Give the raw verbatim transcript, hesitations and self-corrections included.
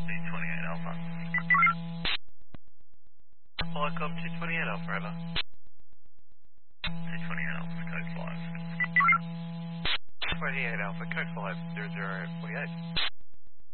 twenty-eight Alpha. Welcome to twenty-eight Alpha, Eva. twenty-eight Alpha, code five. twenty-eight Alpha, code five, zero zero forty-eight.